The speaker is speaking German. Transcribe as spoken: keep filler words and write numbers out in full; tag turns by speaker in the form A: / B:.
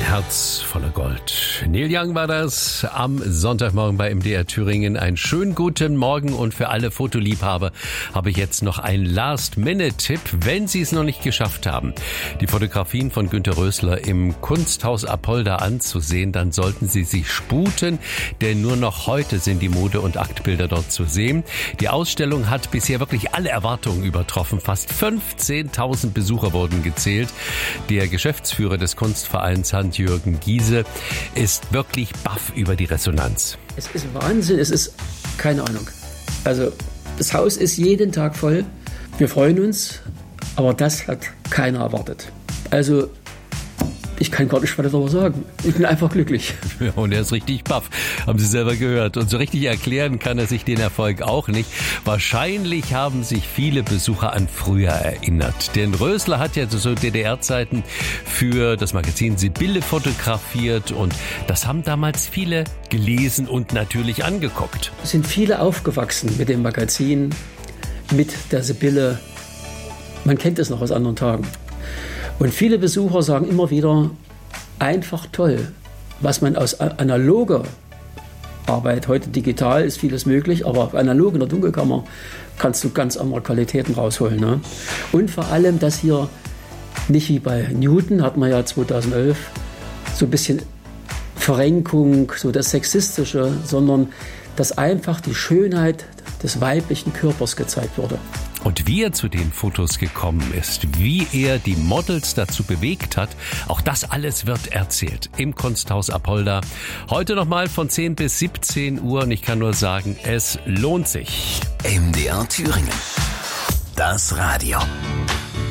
A: Herz voller Gold. Neil Young war das am Sonntagmorgen bei M D R Thüringen. Einen schönen guten Morgen und für alle Fotoliebhaber habe ich jetzt noch einen Last-Minute-Tipp, wenn Sie es noch nicht geschafft haben, die Fotografien von Günter Rösler im Kunsthaus Apolda anzusehen, dann sollten Sie sich sputen, denn nur noch heute sind die Mode- und Aktbilder dort zu sehen. Die Ausstellung hat bisher wirklich alle Erwartungen übertroffen. Fast fünfzehntausend Besucher wurden gezählt. Der Geschäftsführer des Kunstvereins Hans-Jürgen Giese ist wirklich baff über die Resonanz.
B: Es ist Wahnsinn, es ist keine Ahnung. Also das Haus ist jeden Tag voll. Wir freuen uns, aber das hat keiner erwartet. Also ich kann gar nicht weiter darüber sagen. Ich bin einfach glücklich.
A: Ja, und er ist richtig baff, haben Sie selber gehört. Und so richtig erklären kann er sich den Erfolg auch nicht. Wahrscheinlich haben sich viele Besucher an früher erinnert. Denn Rösler hat ja zu D D R-Zeiten für das Magazin Sibylle fotografiert. Und das haben damals viele gelesen und natürlich angeguckt.
B: Es sind viele aufgewachsen mit dem Magazin, mit der Sibylle. Man kennt es noch aus anderen Tagen. Und viele Besucher sagen immer wieder, einfach toll, was man aus analoger Arbeit, heute digital ist vieles möglich, aber analog in der Dunkelkammer kannst du ganz andere Qualitäten rausholen. Ne? Und vor allem, dass hier nicht wie bei Newton, hat man ja zweitausendelf, so ein bisschen Verrenkung, so das Sexistische, sondern dass einfach die Schönheit des weiblichen Körpers gezeigt wurde.
A: Und wie er zu den Fotos gekommen ist, wie er die Models dazu bewegt hat, auch das alles wird erzählt im Kunsthaus Apolda. Heute nochmal von zehn bis siebzehn Uhr und ich kann nur sagen, es lohnt sich.
C: M D R Thüringen. Das Radio.